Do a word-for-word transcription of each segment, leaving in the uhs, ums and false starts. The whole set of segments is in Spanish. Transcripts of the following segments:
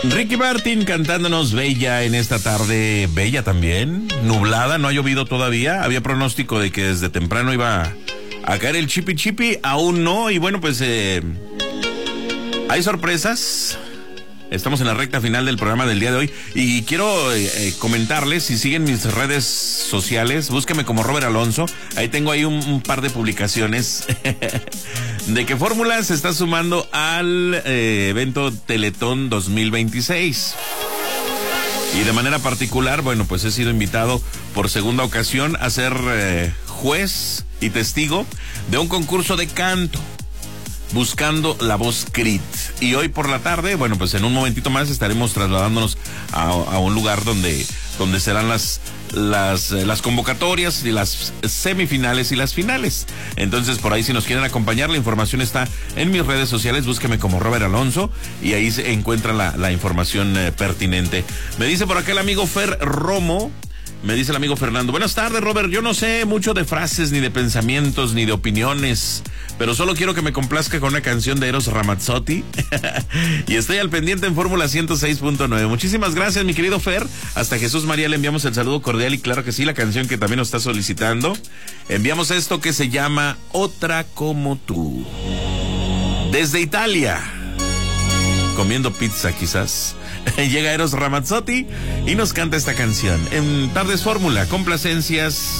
Ricky Martin cantándonos Bella en esta tarde, bella también, nublada, no ha llovido todavía, había pronóstico de que desde temprano iba a caer el chipi chipi, aún no, y bueno, pues eh, hay sorpresas. Estamos en la recta final del programa del día de hoy y quiero eh, comentarles, si siguen mis redes sociales, búsqueme como Robert Alonso, ahí tengo ahí un, un par de publicaciones de que Fórmula se está sumando al eh, evento Teletón dos mil veintiséis. Y de manera particular, bueno, pues he sido invitado por segunda ocasión a ser eh, juez y testigo de un concurso de canto, Buscando la Voz Crit. Y hoy por la tarde, bueno, pues en un momentito más estaremos trasladándonos a, a un lugar donde, donde serán las, las, las convocatorias y las semifinales y las finales. Entonces, por ahí, si nos quieren acompañar, la información está en mis redes sociales. Búsqueme como Robert Alonso y ahí se encuentra la, la información eh, pertinente. Me dice por acá el amigo Fer Romo. Me dice el amigo Fernando: buenas tardes, Robert, yo no sé mucho de frases, ni de pensamientos, ni de opiniones, pero solo quiero que me complazca con una canción de Eros Ramazzotti. Y estoy al pendiente en Fórmula ciento seis punto nueve. Muchísimas gracias, mi querido Fer. Hasta Jesús María le enviamos el saludo cordial y claro que sí, la canción que también nos está solicitando. Enviamos esto que se llama Otra Como Tú. Desde Italia, comiendo pizza quizás, llega Eros Ramazzotti y nos canta esta canción en Tardes Fórmula, complacencias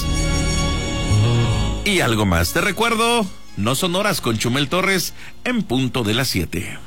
y algo más. Te recuerdo, no son horas con Chumel Torres en punto de las siete.